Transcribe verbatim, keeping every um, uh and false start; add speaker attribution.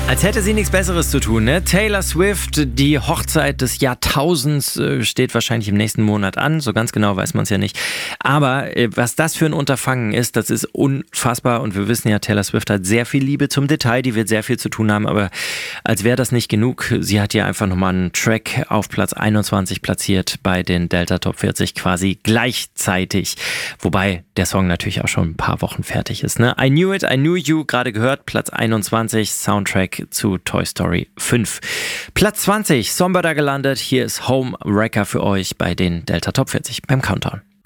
Speaker 1: Als hätte sie nichts Besseres zu tun, ne? Taylor Swift, die Hochzeit des Jahrtausends äh, steht wahrscheinlich im nächsten Monat an. So ganz genau weiß man es ja nicht. Aber äh, was das für ein Unterfangen ist, das ist unfassbar. Und wir wissen ja, Taylor Swift hat sehr viel Liebe zum Detail, die wird sehr viel zu tun haben. Aber als wäre das nicht genug, sie hat ja einfach nochmal einen Track auf Platz einundzwanzig platziert bei den Delta Top vierzig quasi gleichzeitig. Wobei der Song natürlich auch schon ein paar Wochen fertig ist, ne? I Knew It, I Knew You, gerade gehört, Platz einundzwanzig, Soundtrack zu Toy Story fünf. Platz zwanzig, Somber da gelandet. Hier ist Home Wrecker für euch bei den Delta Top vierzig beim Countdown.